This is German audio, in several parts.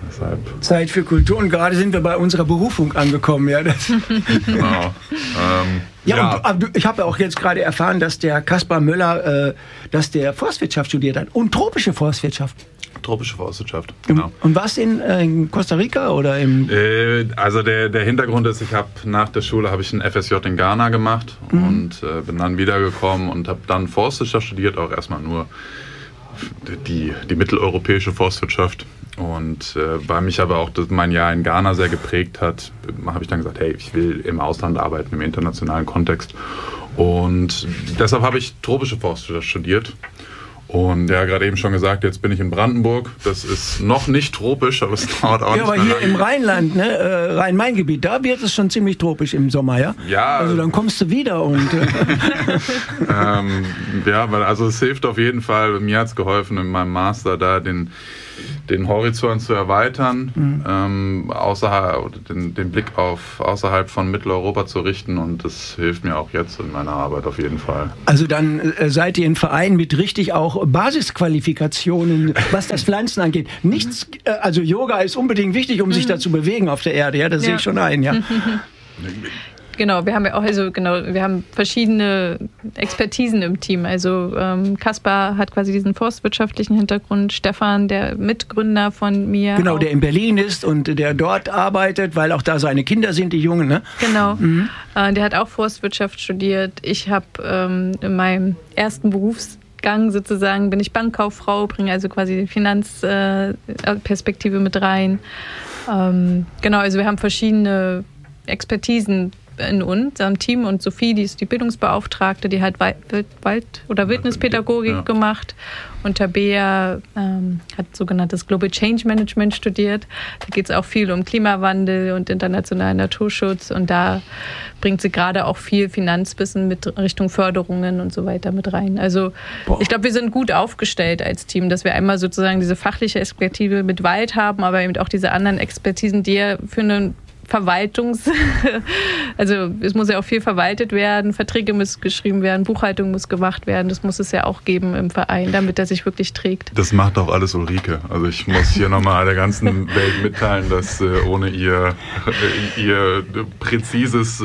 Deshalb. Zeit für Kultur und gerade sind wir bei unserer Berufung angekommen. Ja, Genau. Und ich habe ja auch jetzt gerade erfahren, dass der Kaspar Möller, dass der Forstwirtschaft studiert hat und tropische Forstwirtschaft. Tropische Forstwirtschaft, genau. Und was in Costa Rica oder im... Also der Hintergrund ist, ich habe nach der Schule ein FSJ in Ghana gemacht und bin dann wiedergekommen und habe dann Forstwirtschaft studiert, auch erstmal nur die mitteleuropäische Forstwirtschaft. Und weil mich aber auch mein Jahr in Ghana sehr geprägt hat, habe ich dann gesagt, hey, ich will im Ausland arbeiten, im internationalen Kontext. Und deshalb habe ich tropische Forstwirtschaft studiert. Und ja, gerade eben schon gesagt, jetzt bin ich in Brandenburg. Das ist noch nicht tropisch, aber es dauert auch nicht aber mehr hier lange. im Rheinland, ne, Rhein-Main-Gebiet, da wird es schon ziemlich tropisch im Sommer, ja? Ja. Also dann kommst du wieder und... Also es hilft auf jeden Fall. Mir hat es geholfen, in meinem Master da den Horizont zu erweitern, den Blick auf außerhalb von Mitteleuropa zu richten, und das hilft mir auch jetzt in meiner Arbeit auf jeden Fall. Also dann seid ihr ein Verein mit richtig auch Basisqualifikationen, was das Pflanzen angeht. Nichts, also Yoga ist unbedingt wichtig, um sich da zu bewegen auf der Erde, ja, das sehe ich schon ein, ja. Genau, wir haben ja auch, wir haben verschiedene Expertisen im Team. Also Kaspar hat quasi diesen forstwirtschaftlichen Hintergrund, Stefan, der Mitgründer von mir. Genau, auch. der in Berlin ist und der dort arbeitet, weil auch da seine Kinder sind, die Jungen, ne? Genau, der hat auch Forstwirtschaft studiert. Ich habe in meinem ersten Berufsgang sozusagen, bin ich Bankkauffrau, bringe also quasi die Finanzperspektive mit rein. Genau, also wir haben verschiedene Expertisen in unserem Team, und Sophie, die ist die Bildungsbeauftragte, die hat Wildnispädagogik gemacht, und Tabea hat sogenanntes Global Change Management studiert. Da geht es auch viel um Klimawandel und internationalen Naturschutz, und da bringt sie gerade auch viel Finanzwissen mit Richtung Förderungen und so weiter mit rein. Also ich glaube, wir sind gut aufgestellt als Team, dass wir einmal sozusagen diese fachliche Expertise mit Wald haben, aber eben auch diese anderen Expertisen, die ja für einen also es muss ja auch viel verwaltet werden, Verträge müssen geschrieben werden, Buchhaltung muss gemacht werden, das muss es ja auch geben im Verein, damit er sich wirklich trägt. Das macht auch alles Ulrike. Also ich muss hier nochmal der ganzen Welt mitteilen, dass ohne ihr präzises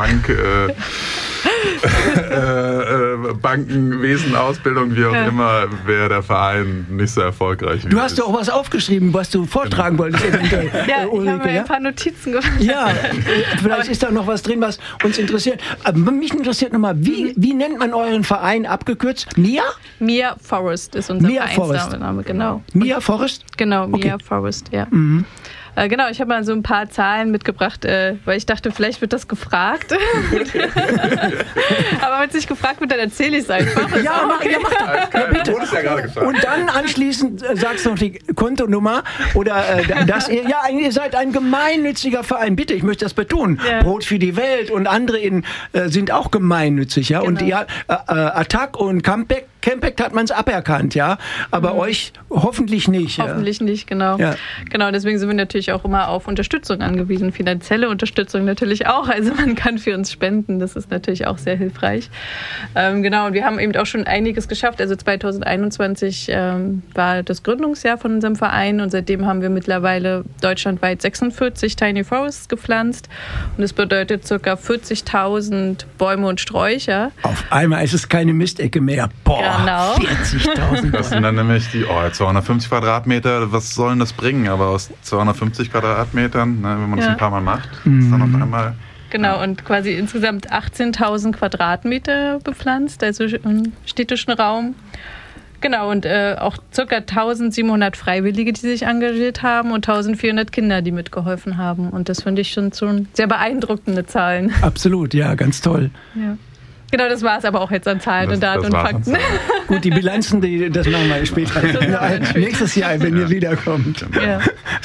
Bankenwesen, Ausbildung, wie auch immer, wäre der Verein nicht so erfolgreich. Du hast doch auch was aufgeschrieben, was du vortragen wolltest. Ulrike, ich habe mir ein paar Notizen gemacht. Ja, vielleicht ist da noch was drin, was uns interessiert. Aber mich interessiert nochmal, wie nennt man euren Verein abgekürzt? MIA? MIA Forest ist unser Vereinsname, genau. MIA Forest? Genau, MIA Forest, ja. Genau, ich habe mal so ein paar Zahlen mitgebracht, weil ich dachte, vielleicht wird das gefragt. Aber wenn es nicht gefragt wird, dann erzähle ich es einfach. Ja, mach das. Ja, bitte. Wurde es ja gerade gefragt. Und dann anschließend sagst du noch die Kontonummer oder dass ihr seid ein gemeinnütziger Verein. Bitte, ich möchte das betonen. Ja. Brot für die Welt und andere sind auch gemeinnützig, ja. Genau. Und ja, Attac und Campact hat man es aberkannt, ja. Aber euch hoffentlich nicht. Hoffentlich nicht, genau. Ja. Genau, deswegen sind wir natürlich auch immer auf Unterstützung angewiesen. Finanzielle Unterstützung natürlich auch. Also man kann für uns spenden. Das ist natürlich auch sehr hilfreich. Genau, und wir haben eben auch schon einiges geschafft. Also 2021 war das Gründungsjahr von unserem Verein, und seitdem haben wir mittlerweile deutschlandweit 46 Tiny Forests gepflanzt. Und das bedeutet ca. 40.000 Bäume und Sträucher. Auf einmal ist es keine Mistecke mehr. Boah. Genau. 40.000. Das sind dann nämlich die 250 Quadratmeter, was sollen das bringen? Aber aus 250 Quadratmetern, ne, wenn man das ein paar Mal macht, ist dann auf einmal... Genau, und quasi insgesamt 18.000 Quadratmeter bepflanzt, also im städtischen Raum. Genau, und auch ca. 1.700 Freiwillige, die sich engagiert haben, und 1.400 Kinder, die mitgeholfen haben. Und das finde ich schon sehr beeindruckende Zahlen. Absolut, ja, ganz toll. Ja. Genau, das war es aber auch jetzt an Zahlen und Daten und Fakten. Gut, die Bilanzen, das machen wir später. Nächstes Jahr, wenn ihr wiederkommt. Ja.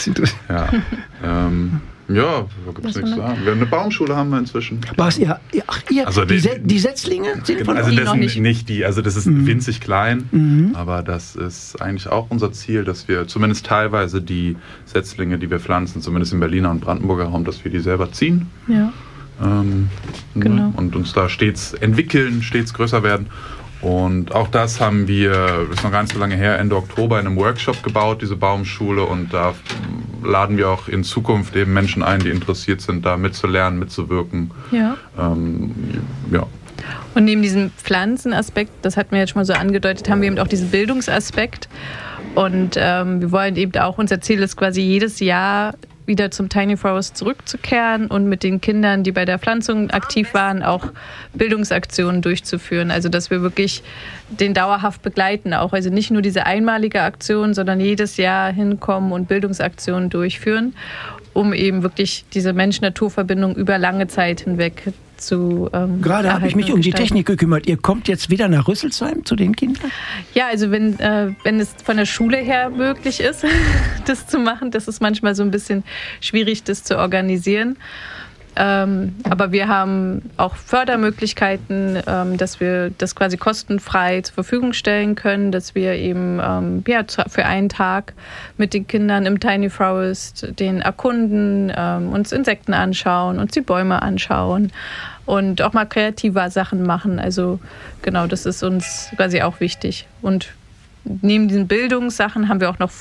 Ja, da gibt es nichts zu sagen. Eine Baumschule haben wir inzwischen. Was, also die Setzlinge sind von also das noch nicht die, also das ist winzig klein, aber das ist eigentlich auch unser Ziel, dass wir zumindest teilweise die Setzlinge, die wir pflanzen, zumindest im Berliner und Brandenburger Raum, dass wir die selber ziehen. Ja. Genau. Und uns da stets entwickeln, stets größer werden. Und auch das haben wir, das ist noch gar nicht so lange her, Ende Oktober in einem Workshop gebaut, diese Baumschule. Und da laden wir auch in Zukunft eben Menschen ein, die interessiert sind, da mitzulernen, mitzuwirken. Ja. Ja. Und neben diesem Pflanzenaspekt, das hatten wir jetzt schon mal so angedeutet, haben wir eben auch diesen Bildungsaspekt. Und wir wollen eben auch, unser Ziel ist quasi jedes Jahr wieder zum Tiny Forest zurückzukehren und mit den Kindern, die bei der Pflanzung aktiv waren, auch Bildungsaktionen durchzuführen. Also dass wir wirklich den dauerhaft begleiten auch. Also nicht nur diese einmalige Aktion, sondern jedes Jahr hinkommen und Bildungsaktionen durchführen, um eben wirklich diese Mensch-Natur-Verbindung über lange Zeit hinweg zu Gerade habe ich mich um die Technik gekümmert. Ihr kommt jetzt wieder nach Rüsselsheim zu den Kindern? Ja, also wenn es von der Schule her möglich ist, das zu machen, das ist manchmal so ein bisschen schwierig, das zu organisieren. Aber wir haben auch Fördermöglichkeiten, dass wir das quasi kostenfrei zur Verfügung stellen können, dass wir eben für einen Tag mit den Kindern im Tiny Forest den erkunden, uns Insekten anschauen, uns die Bäume anschauen und auch mal kreativer Sachen machen. Also genau, das ist uns quasi auch wichtig. Und neben diesen Bildungssachen haben wir auch noch